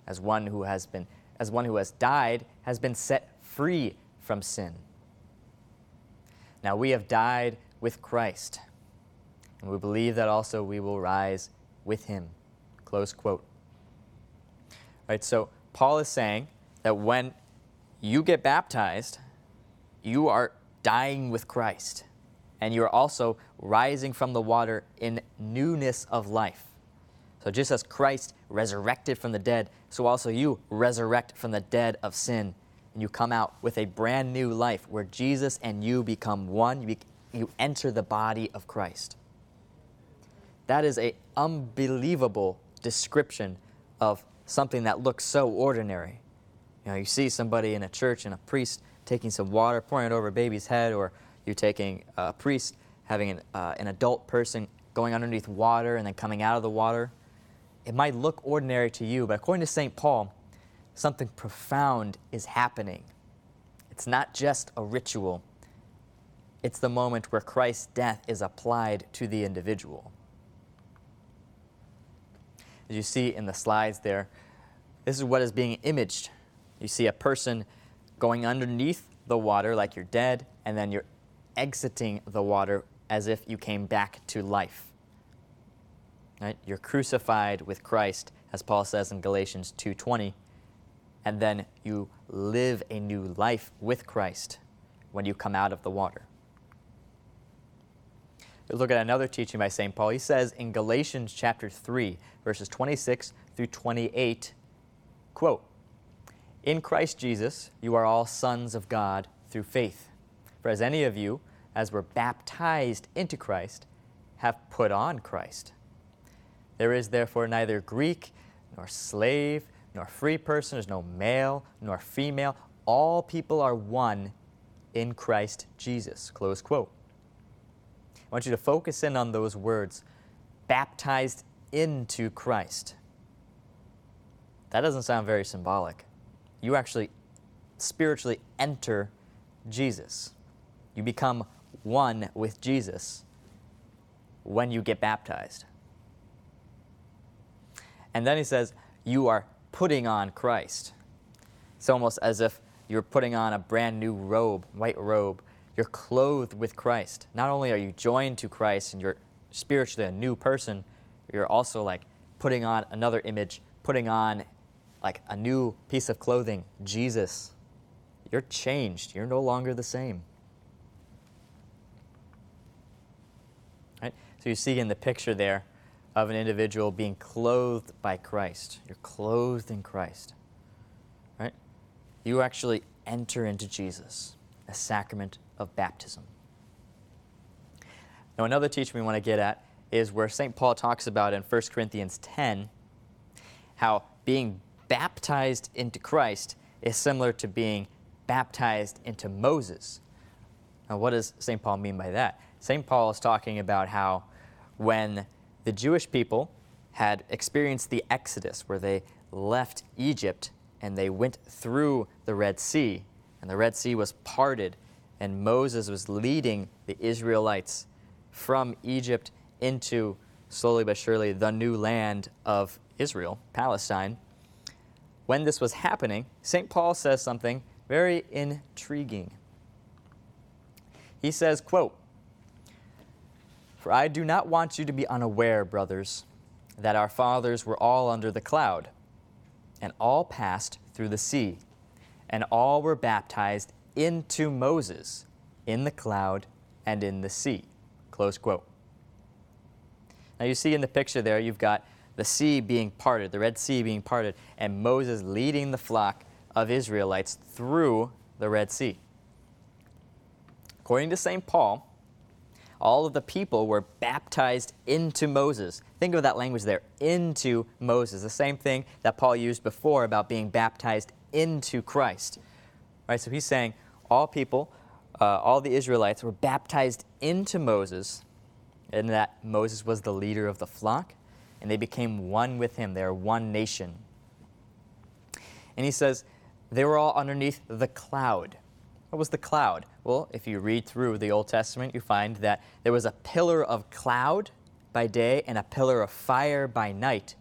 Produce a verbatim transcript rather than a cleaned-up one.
as one who has been, as one who has died, has been set free from sin. Now we have died with Christ, and we believe that also we will rise with him. Close quote. Right, so Paul is saying that when you get baptized, you are dying with Christ, and you are also rising from the water in newness of life. So just as Christ resurrected from the dead, so also you resurrect from the dead of sin, and you come out with a brand new life where Jesus and you become one. You, be, you enter the body of Christ. That is an unbelievable description of something that looks so ordinary. You know, you see somebody in a church and a priest taking some water, pouring it over a baby's head, or you're taking a priest having an, uh, an adult person going underneath water and then coming out of the water. It might look ordinary to you, but according to Saint Paul, something profound is happening. It's not just a ritual. It's the moment where Christ's death is applied to the individual. As you see in the slides there, this is what is being imaged. You see a person going underneath the water like you're dead, and then you're exiting the water as if you came back to life. Right? You're crucified with Christ, as Paul says in Galatians two twenty, and then you live a new life with Christ when you come out of the water. Let's look at another teaching by Saint Paul. He says in Galatians chapter three, verses twenty-six through twenty-eight, quote, "In Christ Jesus you are all sons of God through faith. For as any of you as were baptized into Christ have put on Christ. There is therefore neither Greek nor slave nor free person, there's no male nor female. All people are one in Christ Jesus." Close quote. I want you to focus in on those words, baptized into Christ. That doesn't sound very symbolic. You actually spiritually enter Jesus. You become one with Jesus when you get baptized. And then he says, you are putting on Christ. It's almost as if you're putting on a brand new robe, white robe. You're clothed with Christ. Not only are you joined to Christ and you're spiritually a new person, you're also like putting on another image, putting on like a new piece of clothing, Jesus. You're changed. You're no longer the same. Right? So you see in the picture there of an individual being clothed by Christ. You're clothed in Christ. Right? You actually enter into Jesus, a sacrament of baptism. Now another teaching we want to get at is where Saint Paul talks about in First Corinthians ten how being baptized into Christ is similar to being baptized into Moses. Now what does Saint Paul mean by that? Saint Paul is talking about how when the Jewish people had experienced the Exodus, where they left Egypt and they went through the Red Sea, and the Red Sea was parted, and Moses was leading the Israelites from Egypt into, slowly but surely, the new land of Israel, Palestine. When this was happening, Saint Paul says something very intriguing. He says, quote, "For I do not want you to be unaware, brothers, that our fathers were all under the cloud, and all passed through the sea, and all were baptized into Moses in the cloud and in the sea." Close quote. Now you see in the picture there, you've got the sea being parted, the Red Sea being parted, and Moses leading the flock of Israelites through the Red Sea. According to Saint Paul, all of the people were baptized into Moses. Think of that language there, into Moses. The same thing that Paul used before about being baptized into Christ. Right, so he's saying all people, uh, all the Israelites were baptized into Moses, and that Moses was the leader of the flock, and they became one with him. They are one nation. And he says they were all underneath the cloud. What was the cloud? Well, if you read through the Old Testament, you find that there was a pillar of cloud by day and a pillar of fire by night